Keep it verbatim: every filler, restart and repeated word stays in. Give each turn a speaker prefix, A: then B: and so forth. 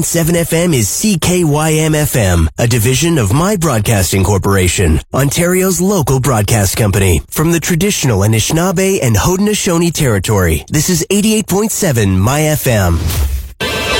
A: seven F M is C K Y M F M, a division of My Broadcasting Corporation, Ontario's local broadcast company. From the traditional Anishinaabe and Haudenosaunee territory, this is eighty-eight point seven My F M.